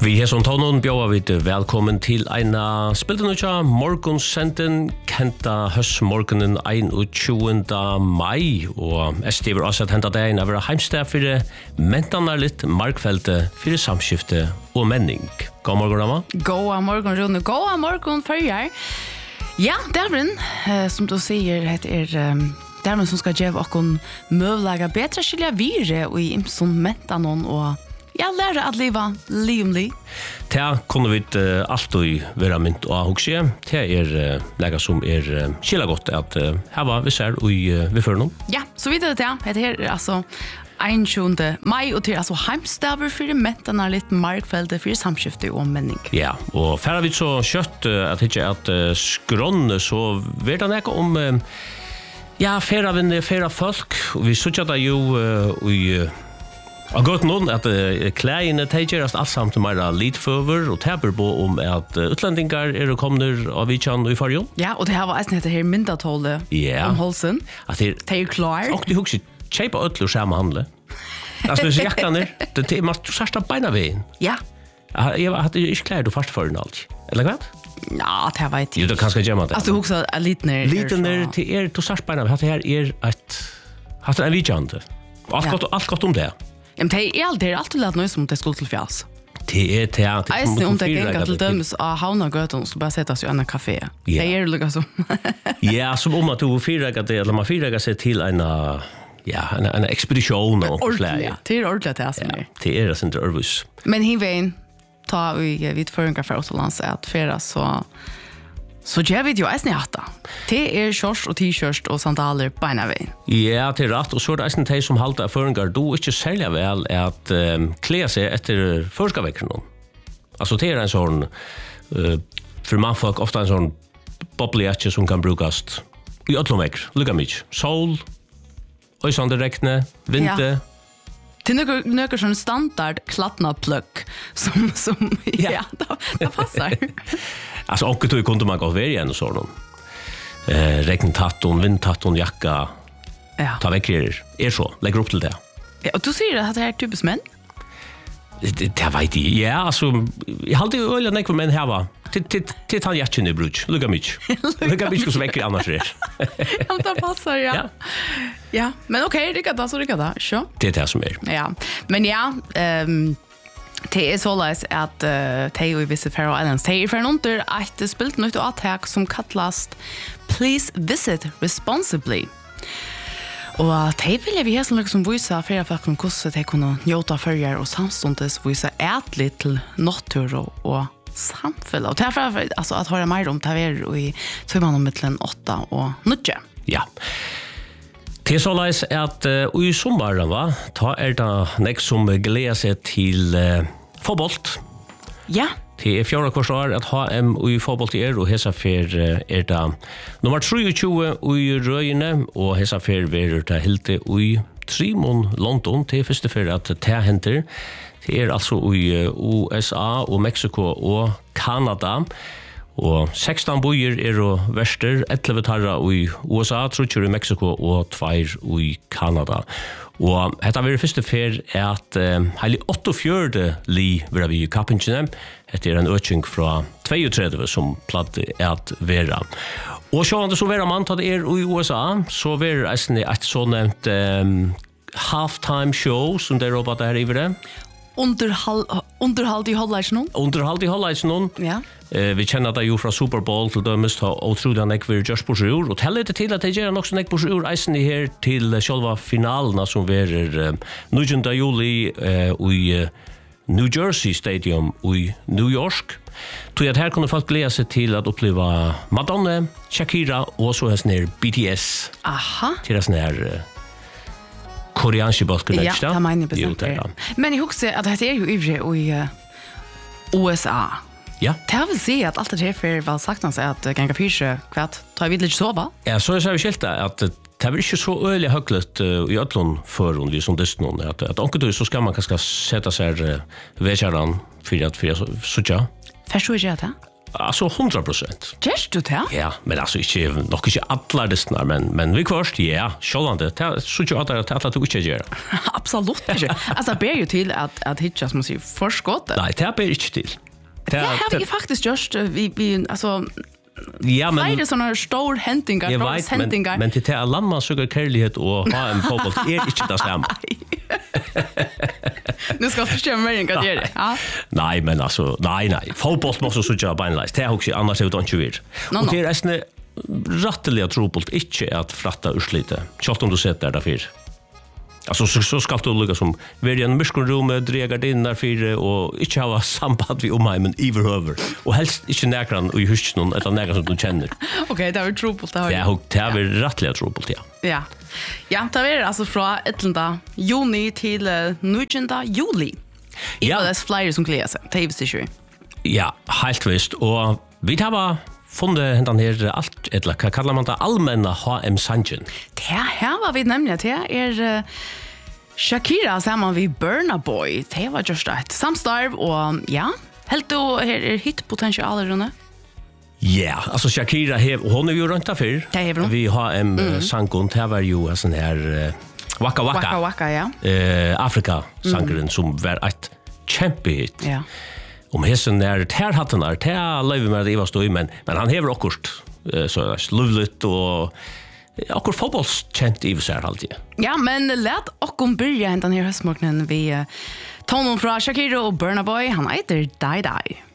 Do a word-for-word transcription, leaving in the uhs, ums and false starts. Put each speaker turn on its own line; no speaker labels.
Vi är som tonen bjöd vi välkommen till en spiltenutja morgonsenden kenta høstmorgenen einogtjúgunda mai og estiver også at henta dagen av heimstad for mentannar litt markfeltet for samskifte og menning. God morgen, Rama.
God morgen, Rune. God morgen, Førjar. Ja, Dervin, eh, som du sier, heter um, Dervin som skal gjøre okkon møvlaga bedre skilja vire og i imson mentanon og ja, lære at leva livlig.
Det kunne vi uh, alltid være mynt og hukse. Det er uh, lega som er uh, skilja godt at uh, her var vi ser og uh, vi fører noen.
Ja, så videre til det. Det er altså einogtjúgunda mai og til altså heimstaver for mentana litt markfelde for samskifte og menning.
Ja, og færre vi så kjøtt uh, at ikke at uh, skronne så vet han ikke om uh, ja, færre vinner, færre folk. Vi suttet da jo uh, i uh, Og godt noen at uh, klæene tegerast alt samt mer lidføver og taber på om at uh, utlendingar er kommet av Vichan og i fargen.
Ja, og det her var eisen heter her myndatåle
yeah.
om Holsen.
At det
er jo klar.
Og de husker kjeipa øtler samme handle. Altså, hvis jakten er, det er man sørste beina veien.
Ja.
Jeg hadde ikke klær du først for den alt. Eller hva?
Ja, det var ikke.
Jo, det kan skal gjemme det.
Altså, du husker at liten
Liten er til er, du sørste beina veien. Hatt her er et, hatt er en Vichan. Alt godt, alt godt om det.
Ja, men det er alltid, det er alltid lagt noe som det skulle til fjas.
Det er teater.
Jeg synes om det ganger til dømes av Havnagøten, så bare settes jo en kafé. Det er jo liksom.
Ja, som om at du firregger det, eller man firregger seg til en, ja, en, en ekspedisjon og
ordentlig, ja. Det er ordentlig det som er.
Det er det, det Ørvus.
Men hinveien, ta vi vidt føringer fra Åslands, at fyrre så Så gjør vi det jo eisen i hatta. Det er shorts og t-shirts og sandaler beina veien.
Ja, det er rett. Og så er det eisen de som halter føringer. Du er ikke særlig vel at um, klæde seg etter førskavekkene. Altså, det er en sånn, uh, for mannfolk, ofte en sånn boblejetje som kan brukes i øtlomvekker. Lykka mye. Sol, øysanderekne, vinter. Ja.
Det är något sån standard klattna plugg som som ja, ja det, det passar.
Alltså och då kunde man gå över igen och så någon. Eh regntatton, vindtatton, jacka.
Ja.
Ta väck er. Är så. Lägger upp till det.
Ja, och du säger att det här är typiskt män.
Det det vet jag. Ja, alltså jag hade ju öl och män här var. Till till till han jackan i bruk. Lugga mig. Lugga mig så väcker annars det.
Ja, det passar ja. Ja. Ja, men okej, okay, det kan då så det kan då. Så.
Det är det som är.
Ja. Men ja, ehm um, det är så läs att uh, Teo i vissa Faroe Islands Teo för under att spilt något attack som kallas Please Visit Responsibly. Og de ville vi ha som liksom vise flere folk om hvordan de kunne njøte førjer og samståndes vise ætlig til natur og, og samfunn. Og derfor altså, at høre mer om det er i tøymannen mellom åtta og nødje.
Ja. Det er så leis at uh, i sommeren va, ta er det nek som gleder seg til uh, fotboll.
Ja.
Det er fjorda kvart år at H M i fotboll til er, og hesa fer er det nummer treogtjúgu i røyene, og hesa fer verer det hilte i Trimon, London, til første fer at det henter. Det er altså i U S A og Mexico og Kanada, og sekstan bojer er og verster, elleve tarra i U S A, trutjer i Mexico og tveir i Kanada. Og hetta var det første fer at um, heili åttiofjørde li var vi i kappingene. Hetta er en økning fra treogtredve som platt at vera. Og sjående så vera man tatt er i U S A, så var det et så nevnt um, halftime show som det er råpat der i det.
Underhal underhald i Hollandsnon.
Underhald i Hollandsnon.
Ja.
Eh, vi känner det ju från Super Bowl till dömes ta otroligt nek vi just på sjur och tället det till att det gör också nek på sjur isen i här till själva finalerna som är uh, nionde juli uh, i uh, New Jersey Stadium i New York. Tror jag att här kunde folk glädja sig till att uppleva Madonna, Shakira och så här ner B T S.
Aha.
Till det här uh, koreanske balken.
Ja, det mener jeg bestemt. Men jeg husker at dette er jo ivrig i uh, U S A.
Ja.
Det vil si at alt det her for vel sagt at ganga fyrse kvart tar vi litt sova.
Ja, så er det skilt at det er ikke så øyelig høglet uh, i ødlån for vi som dystnån. At, at onkel så skal man kanskje sette seg uh, vedkjæren for at for å sutja.
Forstår ikke det?
Alltså hundra procent.
Just du det?
Ja, men alltså inte nog inte alla lyssnar men men vi först ja, självande. Så jag att att att du inte gör.
Absolut inte. Alltså ber ju till att att hitcha som man säger förskott.
Nej, det ber inte till.
Det har vi faktiskt just vi vi alltså
ja, men
det är såna stor händingar,
jag vet, men, men till det lamma suger kärlighet och ha en fotboll är inte det samma.
Nu ska jag förstå mer än vad det är. Ja.
Nej, men alltså, nej, nej. Fotboll måste så jobba beinleis. Det har också annars är det inte vir. Och det är nästan rätteliga trobult inte att fratta urslite. Kjalt om du sett där därför. Alltså så, så ska du lukka som vara i en mörskronrum, dre gardiner fyra och inte ha samband vid omheimen överhöver. Och helst inte näkran i huset någon eller näkran som du känner.
Okej, okay, det var trobult. Det har
ja, det har varit rätteliga trobult, ja.
Ja. Ja, det var alltså från ettende juni till nittonde juli. I ja. Det flyer som kliar sig. Det är visst.
Ja, helt visst. Och vi tar funnet den här allt, eller vad kallar man det, allmänna H M Sanchen.
Det här var vi nämligen, det är uh, Shakira samman vid Burna Boy. Det var just ett samstarv och ja, helt då är det hitpotentialer runde.
Ja, yeah, alltså Shakira, hev, hon är ju runt för. Vi har en mm. sankon, det var ju en sån här uh, Waka Waka.
Waka Waka, ja.
Uh, Afrika-sankeren mm. som var ett kämpehit.
Ja.
Om hessen är här hatten där, det är lever med det i vad stod i, men, men han hever okkurst uh, så är lovligt och okkur fotbollskänt i sig alltid.
Ja, men lät okkur börja den här höstmorgonen vi uh, tar någon från Shakira och Burna Boy, han heter Die Die.